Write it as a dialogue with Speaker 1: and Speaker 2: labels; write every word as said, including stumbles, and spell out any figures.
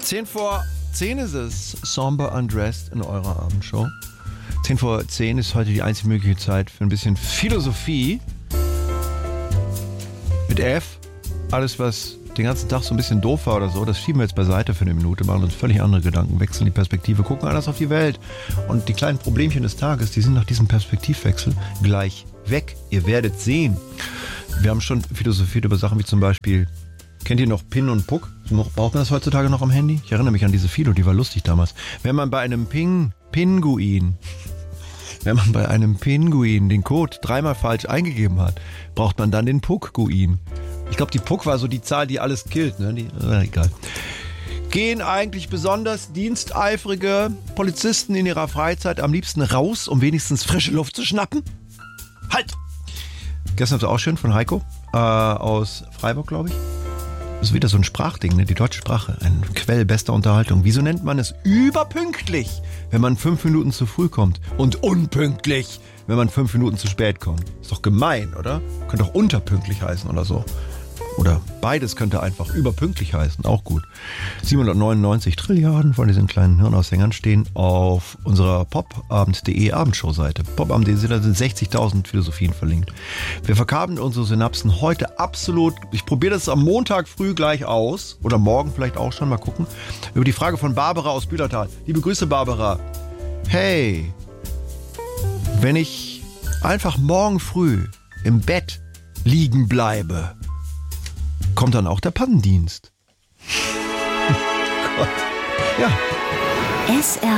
Speaker 1: Zehn vor zehn ist es, Somber Undressed in eurer Abendshow. Zehn vor zehn ist heute die einzige mögliche Zeit für ein bisschen Philosophie. Mit F. Alles, was den ganzen Tag so ein bisschen doof war oder so, das schieben wir jetzt beiseite für eine Minute, machen uns völlig andere Gedanken, wechseln die Perspektive, gucken anders auf die Welt. Und die kleinen Problemchen des Tages, die sind nach diesem Perspektivwechsel gleich weg. Ihr werdet sehen. Wir haben schon philosophiert über Sachen wie zum Beispiel, kennt ihr noch Pin und Puck? Braucht man das heutzutage noch am Handy? Ich erinnere mich an diese Philo, die war lustig damals. Wenn man bei einem Ping, Pinguin, wenn man bei einem Pinguin den Code dreimal falsch eingegeben hat, braucht man dann den Puck-Guin. Ich glaube, die Puck war so die Zahl, die alles killt, ne? Die, äh, egal. Gehen eigentlich besonders diensteifrige Polizisten in ihrer Freizeit am liebsten raus, um wenigstens frische Luft zu schnappen? Halt! Gestern ist auch schön von Heiko äh, aus Freiburg, glaube ich. Das ist wieder so ein Sprachding, ne? Die deutsche Sprache. Ein Quell bester Unterhaltung. Wieso nennt man es überpünktlich, wenn man fünf Minuten zu früh kommt? Und unpünktlich, wenn man fünf Minuten zu spät kommt? Ist doch gemein, oder? Könnte auch unterpünktlich heißen oder so. Oder beides könnte einfach überpünktlich heißen, auch gut. siebenhundertneunundneunzig Trilliarden von diesen kleinen Hirnaushängern stehen auf unserer popabend punkt de Abendshow-Seite. popabend punkt de, da sind sechzigtausend Philosophien verlinkt. Wir verkabeln unsere Synapsen heute absolut, ich probiere das am Montag früh gleich aus, oder morgen vielleicht auch schon, mal gucken, über die Frage von Barbara aus Bühlertal. Liebe Grüße, Barbara. Hey, wenn ich einfach morgen früh im Bett liegen bleibe, kommt dann auch der Pannendienst? Gott. Ja.
Speaker 2: S R